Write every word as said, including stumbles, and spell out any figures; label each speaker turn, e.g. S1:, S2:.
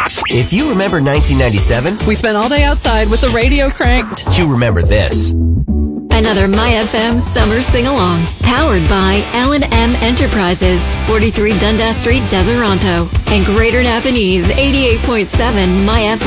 S1: If you remember nineteen ninety-seven,
S2: we spent all day outside with the radio cranked.
S1: You remember this.
S3: Another My F M summer sing-along. Powered by Allen M Enterprises, forty-three Dundas Street, Deseronto. And Greater Napanese, eighty-eight point seven My F M.